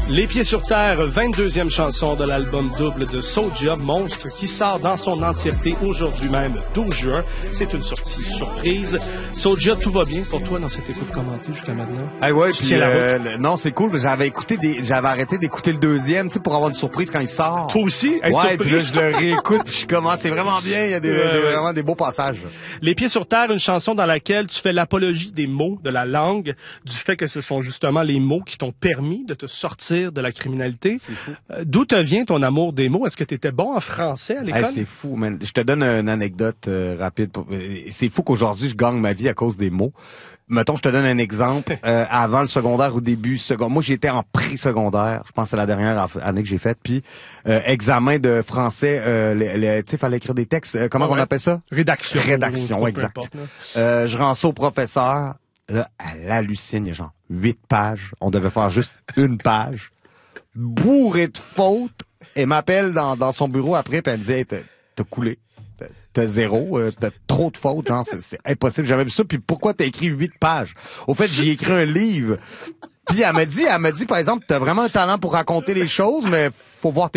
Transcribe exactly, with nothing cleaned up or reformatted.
Les Pieds sur Terre, vingt-deuxième chanson de l'album double de Soulja, Monstre, qui sort dans son entièreté aujourd'hui même, douze juin. C'est une sortie surprise. Soulja, tout va bien pour toi dans cette écoute commentée jusqu'à maintenant? Ah ouais, puis euh, le, non, c'est cool. J'avais écouté des, j'avais arrêté d'écouter le deuxième, tu sais, pour avoir une surprise quand il sort. Toi aussi? Ouais, puis là, je le réécoute, puis je commence. C'est vraiment bien. Il y a des, ouais, des, ouais. vraiment des beaux passages. Les Pieds sur Terre, une chanson dans laquelle tu fais l'apologie des mots, de la langue, du fait que ce sont justement les mots qui t'ont permis de te sortir de la criminalité. C'est fou. Euh, d'où te vient ton amour des mots? Est-ce que tu étais bon en français à l'école? Hey, c'est fou, man. Je te donne une anecdote euh, rapide. Pour... C'est fou qu'aujourd'hui, je gagne ma vie à cause des mots. Mettons, je te donne un exemple. Euh, avant le secondaire, au début secondaire, moi, j'étais en pré-secondaire. Je pense que c'est la dernière année que j'ai faite. Puis, euh, examen de français, euh, tu sais, fallait écrire des textes. Euh, comment ah ouais. on appelle ça? Rédaction. Rédaction, ou, exact. Importe, euh, je rends ça au professeur. Là, elle hallucine. Il y a genre huit pages. On devait faire juste une page. Bourré de fautes. Elle m'appelle dans, dans son bureau après, puis elle me dit hey, « T'as coulé. T'as zéro. Euh, t'as trop de fautes. Genre, c'est, c'est impossible. J'avais vu ça. Puis pourquoi t'as écrit huit pages? Au fait, j'ai écrit un livre. Puis elle m'a dit, elle m'a dit, par exemple, t'as vraiment un talent pour raconter les choses, mais faut voir tes